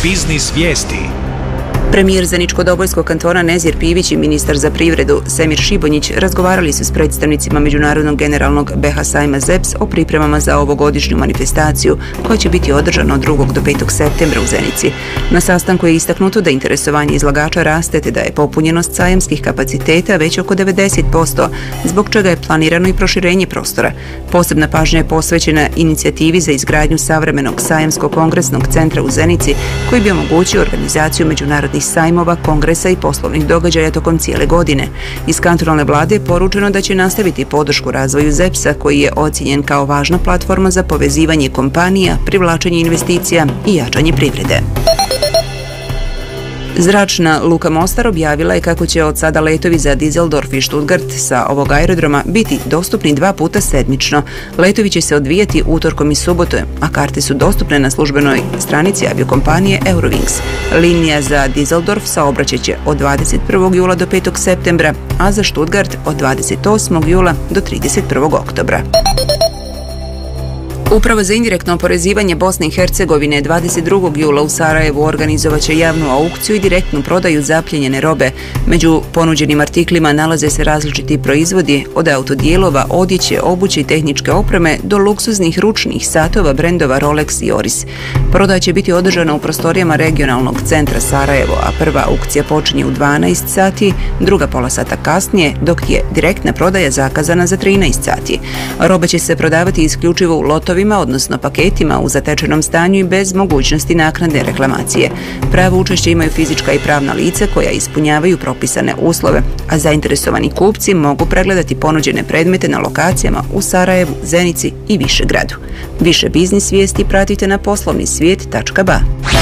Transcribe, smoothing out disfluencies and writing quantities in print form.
biznis vijesti. Premijer Zeničko-Dobojskog kantona Nezir Pivić i ministar za privredu Semir Šibonjić razgovarali su s predstavnicima Međunarodnog generalnog BH sajma ZEPS o pripremama za ovogodišnju manifestaciju koja će biti održana od 2. do 5. septembra u Zenici. Na sastanku je istaknuto da interesovanje izlagača raste te da je popunjenost sajamskih kapaciteta već oko 90%, zbog čega je planirano i proširenje prostora. Posebna pažnja je posvećena inicijativi za izgradnju savremenog sajamskog kongresnog centra u Zenici koji bi omogućio organizaciju međunarodnih sajmova, kongresa i poslovnih događaja tokom cijele godine. Iz kantonalne vlade je poručeno da će nastaviti podršku razvoju ZEPS-a koji je ocijenjen kao važna platforma za povezivanje kompanija, privlačenje investicija i jačanje privrede. Zračna luka Mostar objavila je kako će od sada letovi za Düsseldorf i Stuttgart sa ovog aerodroma biti dostupni 2 puta sedmično. Letovi će se odvijati utorkom i subotom, a karte su dostupne na službenoj stranici aviokompanije Eurowings. Linija za Düsseldorf saobraćat će od 21. jula do 5. septembra, a za Stuttgart od 28. jula do 31. oktobra. Uprava za indirektno oporezivanje Bosne i Hercegovine 22. jula u Sarajevu organizovaće javnu aukciju i direktnu prodaju zapljenjene robe. Među ponuđenim artiklima nalaze se različiti proizvodi od autodijelova, odjeće, obuće i tehničke opreme do luksuznih ručnih satova brendova Rolex i Oris. Prodaja će biti održana u prostorijama regionalnog centra Sarajevo, a prva aukcija počinje u 12 sati, druga pola sata kasnije, dok je direktna prodaja zakazana za 13 sati. Roba će se prodavati isključivo u lotovima, odnosno paketima u zatečenom stanju i bez mogućnosti naknadne reklamacije. Pravo učešće imaju fizička i pravna lica koja ispunjavaju propisane uslove, a zainteresovani kupci mogu pregledati ponuđene predmete na lokacijama u Sarajevu, Zenici i Višegradu. Više biznis vijesti pratite na poslovnisvijet.ba.